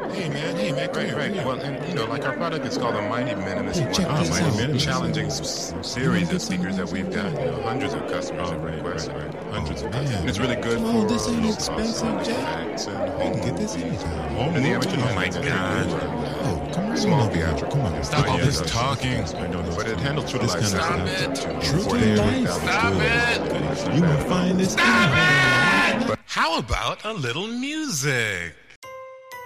Hey man, come here. Right. Well, and like our product is called the Mighty Minimus Hey, check One. this Mighty out. Minimus challenging series of speakers that we've got. Hundreds of customers have requested. Hundreds of customers. And it's really good Come on, for this ain't low-cost expensive, Jack. effects and You home can get this movies. anytime. And the amateur Oh my God. Oh, come on. Small over here. theatrical. Come on. Stop all this talking. I know, but it handles true to life. This kind of sound. True to 48,000 life. Stop it. You gonna find this? Stop it! How about a little music?